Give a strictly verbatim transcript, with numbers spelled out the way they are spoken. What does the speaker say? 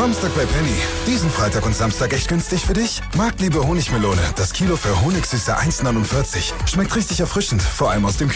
Samstag bei Penny. Diesen Freitag und Samstag echt günstig für dich? Marktliebe Honigmelone. Das Kilo für Honigsüße eins neunundvierzig. Schmeckt richtig erfrischend, vor allem aus dem Kühlschrank.